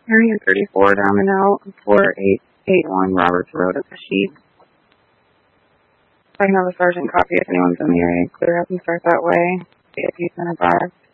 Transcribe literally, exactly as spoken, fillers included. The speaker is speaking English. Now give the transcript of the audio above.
Area thirty-four, down and out, four eight eight one Roberts Road at the Sheet. I can have a sergeant copy if anyone's in the area. Clear up and start that way. See if you send a bar.